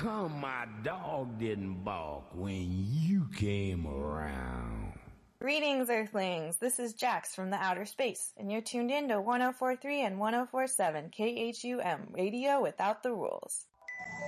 come my dog didn't bark when you came around? Greetings, Earthlings. This is Jax from the outer space, and you're tuned in to 1043 and 1047 KHUM, Radio Without the Rules.